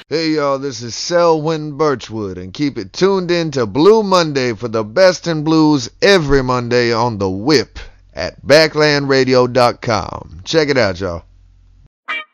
Hey y'all, this is Selwyn Birchwood, and keep it tuned in to Blue Monday for the best in blues every Monday on the Whip at backlandradio.com. Check it out, y'all.